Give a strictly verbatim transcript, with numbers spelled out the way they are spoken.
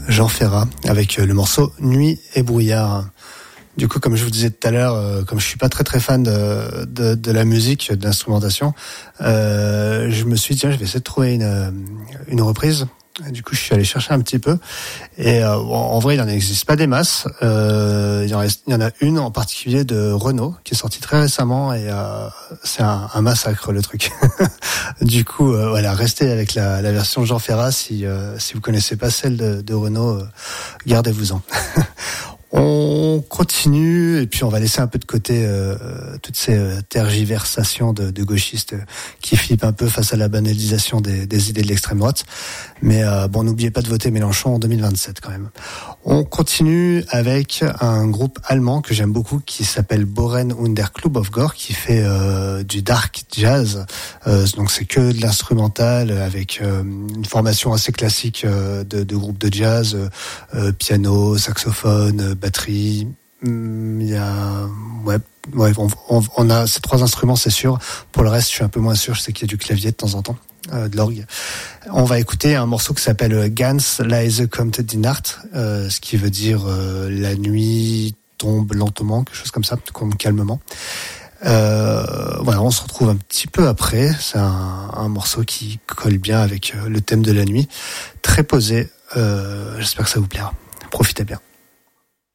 Jean Ferrat avec le morceau Nuit et brouillard. Du coup, comme je vous disais tout à l'heure, euh, comme je suis pas très très fan de, de, de la musique, de l'instrumentation, euh, je me suis dit tiens, je vais essayer de trouver une, une reprise. Du coup, je suis allé chercher un petit peu. Et euh, en vrai, il n'en existe pas des masses. Euh, il, y en reste, il y en a une en particulier de Renaud qui est sortie très récemment et euh, c'est un, un massacre le truc. Du coup, euh, voilà, restez avec la, la version Jean Ferrat. Si euh, si vous connaissez pas celle de, de Renaud, euh, gardez-vous-en. On continue et puis on va laisser un peu de côté euh, toutes ces euh, tergiversations de, de gauchistes euh, qui flippent un peu face à la banalisation des, des idées de l'extrême droite. Mais euh, bon, n'oubliez pas de voter Mélenchon en deux mille vingt-sept quand même. On continue avec un groupe allemand que j'aime beaucoup qui s'appelle Bohren und der Club of Gore qui fait euh, du dark jazz. Euh, donc c'est que de l'instrumental avec euh, une formation assez classique euh, de, de groupe de jazz, euh, piano, saxophone, batterie. Il y a ouais, ouais on, on, on a ces trois instruments, c'est sûr. Pour le reste, je suis un peu moins sûr. Je sais qu'il y a du clavier de temps en temps. Euh, de l'orgue. On va écouter un morceau qui s'appelle Ganz leise kommt die Nacht, euh, ce qui veut dire euh, la nuit tombe lentement, quelque chose comme ça, comme calmement. Euh, voilà, on se retrouve un petit peu après. C'est un, un morceau qui colle bien avec le thème de la nuit, très posé. Euh, j'espère que ça vous plaira. Profitez bien.